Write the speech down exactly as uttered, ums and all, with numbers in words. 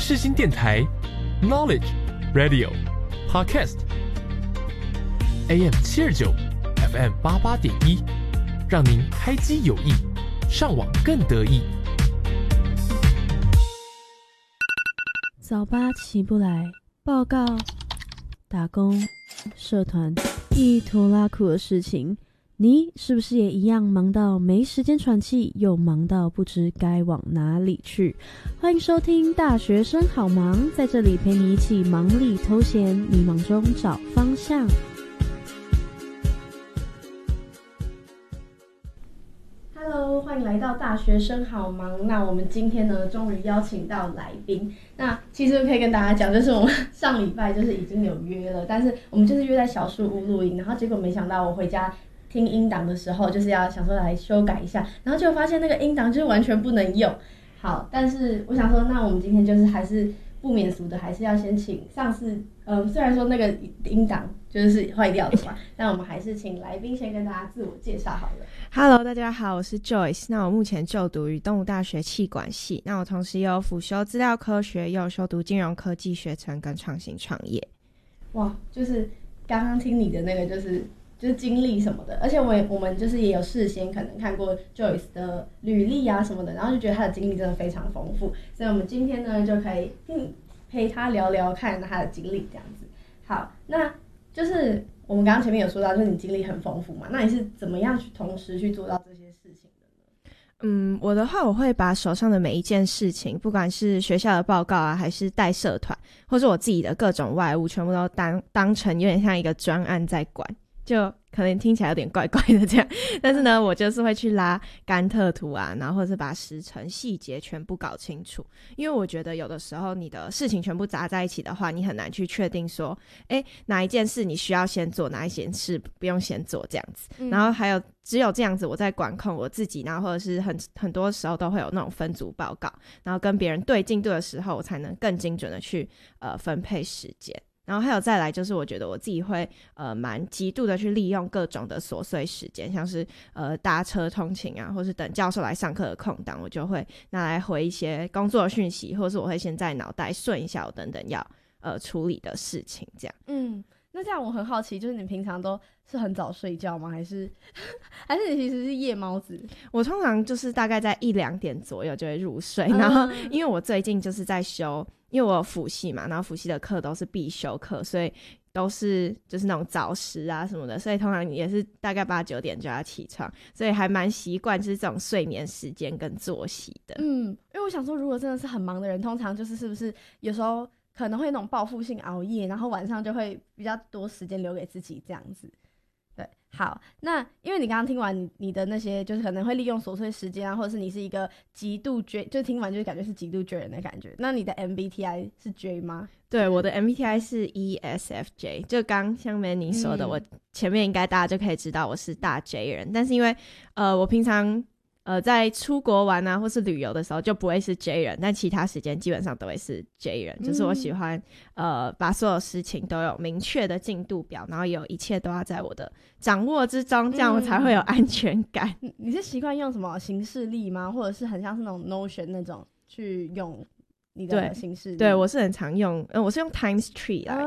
世新电台 Knowledge Radio Podcast A M 七二九 F M 八八点一，让您开机有益，上网更得意。 早八起不来，报告、打工、社团一拖拉苦的事情，你是不是也一样忙到没时间喘气，又忙到不知该往哪里去？欢迎收听大学生好忙，在这里陪你一起忙里偷闲，迷茫中找方向。Hello， 欢迎来到大学生好忙。那我们今天呢，终于邀请到来宾。那其实可以跟大家讲，就是我们上礼拜就是已经有约了，但是我们就是约在小树屋录音，然后结果没想到我回家听音档的时候，就是要想说来修改一下，然后就发现那个音档就是完全不能用。好，但是我想说，那我们今天就是还是不免俗的，还是要先请上次，嗯，虽然说那个音档就是坏掉的嘛，但我们还是请来宾先跟大家自我介绍好了。 Hello， 大家好，我是 Joyce。那我目前就读于东吴大学企管系，那我同时也有辅修资料科学，也有修读金融科技学程跟创新创业。 哇，就是刚刚听你的那个，就是就是经历什么的，而且我也我们就是也有事先可能看过 Joyce 的履历啊什么的，然后就觉得她的经历真的非常丰富，所以我们今天呢就可以嗯陪她聊聊看她的经历这样子。好，那就是我们刚刚前面有说到，就是你经历很丰富嘛，那你是怎么样去同时去做到这些事情的呢？ 嗯，我的话我会把手上的每一件事情，不管是学校的报告啊，还是带社团，或是我自己的各种外务，全部都当当成有点像一个专案在管。就可能听起来有点怪怪的这样，但是呢我就是会去拉甘特图啊，然后或是把时程细节全部搞清楚，因为我觉得有的时候你的事情全部杂在一起的话，你很难去确定说诶哪一件事你需要先做，哪一件事不用先做这样子、嗯、然后还有只有这样子我在管控我自己，然后或者是很很多时候都会有那种分组报告，然后跟别人对进度的时候，我才能更精准的去呃分配时间。然后还有再来就是我觉得我自己会呃蛮极度的去利用各种的琐碎时间，像是呃搭车通勤啊，或是等教授来上课的空档，我就会拿来回一些工作讯息，或是我会先在脑袋顺一下我等等要呃处理的事情这样。 嗯，那这样我很好奇，就是你平常都是很早睡觉吗？还是还是你其实是夜猫子？ 我通常就是大概在一两点左右就会入睡、嗯、然后因为我最近就是在修，因为我有辅系嘛，然后辅系的课都是必修课，所以都是就是那种早时啊什么的，所以通常也是大概八九点就要起床，所以还蛮习惯就是这种睡眠时间跟作息的。 嗯，因为我想说如果真的是很忙的人，通常就是是不是有时候可能会那种报复性熬夜，然后晚上就会比较多时间留给自己这样子。对，好，那因为你刚刚听完 你, 你的那些就是可能会利用琐碎时间啊，或者是你是一个极度 J， 就听完就感觉是极度 J 人的感觉，那你的 M B T I 是 J 吗？ 对，我的 M B T I 是 E S F J， 就刚像 Manny 说的、嗯、我前面应该大家就可以知道我是大 J 人，但是因为呃我平常呃在出国玩啊或是旅游的时候就不会是 J 人，但其他时间基本上都会是 J 人、嗯、就是我喜欢呃把所有事情都有明确的进度表，然后有一切都要在我的掌握之中，这样我才会有安全感、 嗯、你是习惯用什么行事历吗？或者是很像是那种 Notion 那种去用你的行事历？ 对，对我是很常用、呃、我是用 Times Tree 来